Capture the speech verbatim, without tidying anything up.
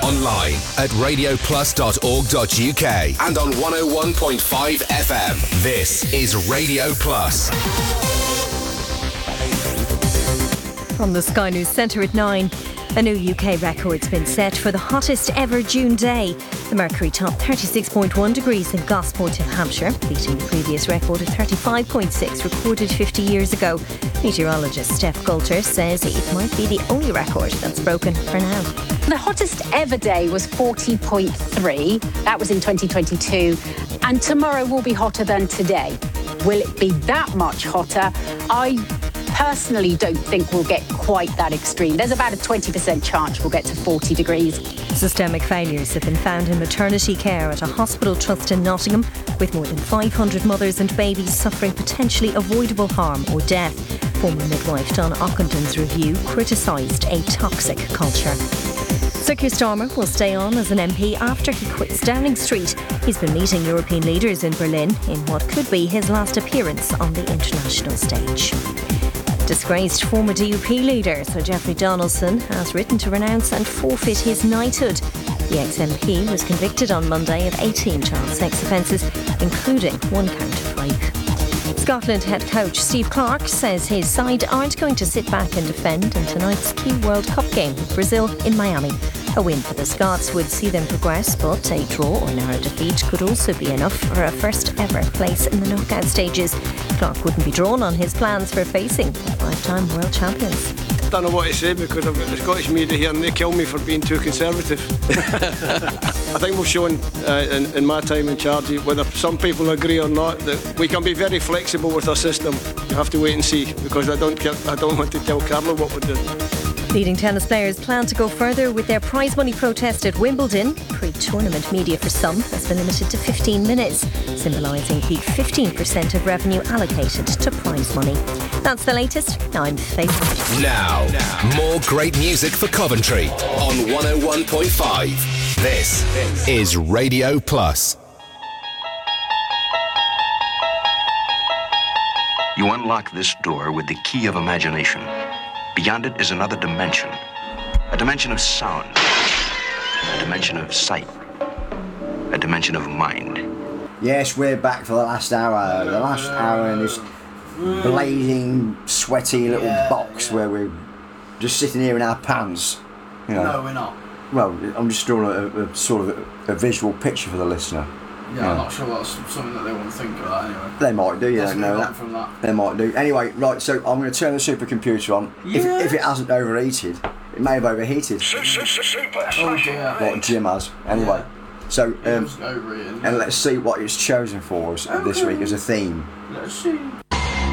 online at radio plus dot org dot u k and on one oh one point five F M. This is Radio Plus. From the Sky News Centre at nine, a new U K record's been set for the hottest ever June day. The mercury topped thirty-six point one degrees in Gosport in Hampshire, beating the previous record of thirty-five point six recorded fifty years ago. Meteorologist Steph Coulter says it might be the only record that's broken for now. The hottest ever day was forty point three. That was in twenty twenty-two. And tomorrow will be hotter than today. Will it be that much hotter? I personally don't think we'll get quite that extreme. There's about a twenty percent chance we'll get to forty degrees. Systemic failures have been found in maternity care at a hospital trust in Nottingham, with more than five hundred mothers and babies suffering potentially avoidable harm or death. Former midwife Don Ockendon's review criticised a toxic culture. Sir Keir Starmer will stay on as an M P after he quits Downing Street. He's been meeting European leaders in Berlin in what could be his last appearance on the international stage. Disgraced former D U P leader Sir Geoffrey Donaldson has written to renounce and forfeit his knighthood. The ex-M P was convicted on Monday of eighteen child sex offences, including one count of rape. Scotland head coach Steve Clarke says his side aren't going to sit back and defend in tonight's key World Cup game with Brazil in Miami. A win for the Scots would see them progress, but a draw or narrow defeat could also be enough for a first ever place in the knockout stages. Clarke wouldn't be drawn on his plans for facing the five-time world champions. I don't know what to say because I've got the Scottish media here and they kill me for being too conservative. I think we've shown uh, in, in my time in charge, whether some people agree or not, that we can be very flexible with our system. You have to wait and see, because I don't, I don't want to tell Carlo what we're doing. Leading tennis players plan to go further with their prize money protest at Wimbledon. Pre-tournament media for some has been limited to fifteen minutes, symbolising the fifteen percent of revenue allocated to prize money. That's the latest. I'm Faith. Now, more great music for Coventry on one oh one point five. This is Radio Plus. You unlock this door with the key of imagination. Beyond it is another dimension, a dimension of sound, a dimension of sight, a dimension of mind. Yes, we're back for the last hour. The last hour in this blazing, sweaty little yeah, box yeah. where we're just sitting here in our pants. You know. No, we're not. Well, I'm just drawing a, a sort of a, a visual picture for the listener. Yeah, yeah, I'm not sure that's something that they want to think of that anyway. They might do, you Let's don't know move that. on from that. They might do. Anyway, right, so I'm going to turn the supercomputer on. Yes. If, if it hasn't overheated, it may have overheated. Oh dear. Like Jim has. Anyway, so, um, It was overeaten. and let's see what it's chosen for us Okay. this week as a theme. Let's see.